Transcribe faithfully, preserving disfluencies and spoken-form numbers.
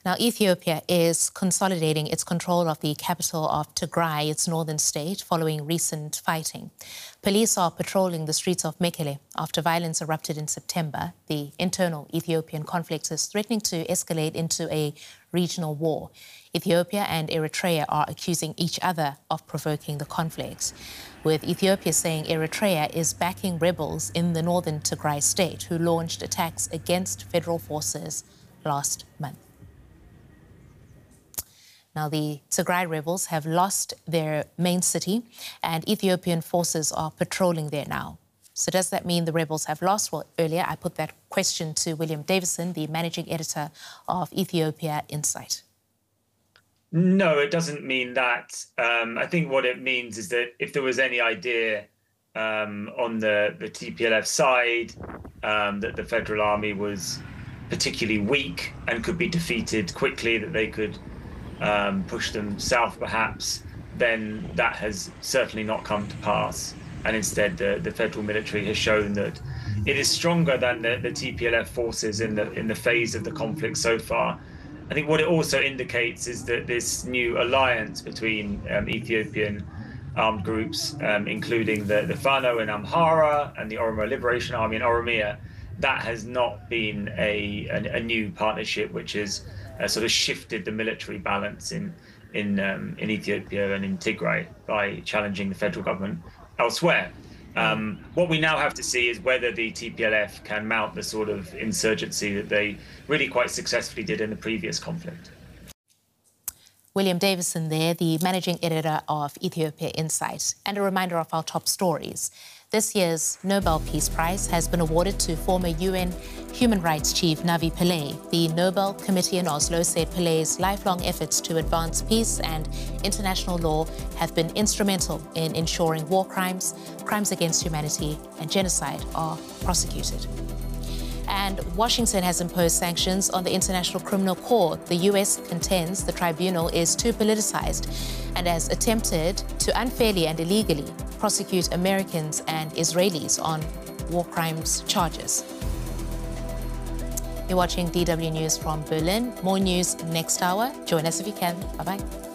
Now, Ethiopia is consolidating its control of the capital of Tigray, its northern state, following recent fighting. Police are patrolling the streets of Mekele after violence erupted in September. The internal Ethiopian conflict is threatening to escalate into a regional war. Ethiopia and Eritrea are accusing each other of provoking the conflict, with Ethiopia saying Eritrea is backing rebels in the northern Tigray state who launched attacks against federal forces last month. Now, the Tigray rebels have lost their main city and Ethiopian forces are patrolling there now. So does that mean the rebels have lost? Well, earlier I put that question to William Davison, the managing editor of Ethiopia Insight. No, it doesn't mean that. Um, I think what it means is that if there was any idea um, on the, the T P L F side um, that the federal army was particularly weak and could be defeated quickly, that they could Um, push them south perhaps, then that has certainly not come to pass. And instead, the, the federal military has shown that it is stronger than the, the T P L F forces in the in the phase of the conflict so far. I think what it also indicates is that this new alliance between um, Ethiopian armed groups, um, including the, the Fano in Amhara and the Oromo Liberation Army in Oromia, that has not been a, a, a new partnership which has uh, sort of shifted the military balance in in um, in Ethiopia and in Tigray by challenging the federal government elsewhere. Um, what we now have to see is whether the T P L F can mount the sort of insurgency that they really quite successfully did in the previous conflict. William Davison there, the managing editor of Ethiopia Insight. And a reminder of our top stories. This year's Nobel Peace Prize has been awarded to former U N Human Rights Chief Navi Pillay. The Nobel Committee in Oslo said Pillay's lifelong efforts to advance peace and international law have been instrumental in ensuring war crimes, crimes against humanity and genocide are prosecuted. And Washington has imposed sanctions on the International Criminal Court. The U S contends the tribunal is too politicized and has attempted to unfairly and illegally prosecute Americans and Israelis on war crimes charges. You're watching D W News from Berlin. More news next hour. Join us if you can. Bye-bye.